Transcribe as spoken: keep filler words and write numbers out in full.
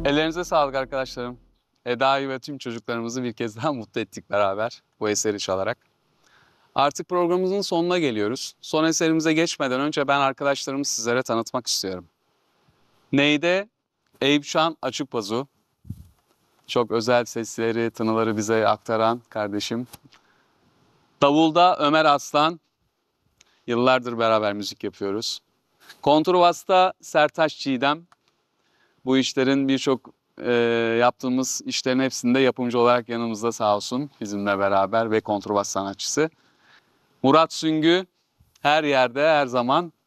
Ellerinize sağlık arkadaşlarım. Eda'yı ve tüm çocuklarımızı bir kez daha mutlu ettik beraber bu eseri çalarak. Artık programımızın sonuna geliyoruz. Son eserimize geçmeden önce ben arkadaşlarımı sizlere tanıtmak istiyorum. Neyde? Eyüpşan Açıkpazu. Çok özel sesleri, tınıları bize aktaran kardeşim. Davulda Ömer Aslan. Yıllardır beraber müzik yapıyoruz. Kontrbasta Sertaç Çiğdem. Bu işlerin birçok e, yaptığımız işlerin hepsinde yapımcı olarak yanımızda sağ olsun bizimle beraber ve kontrbas sanatçısı. Murat Süngü her yerde her zaman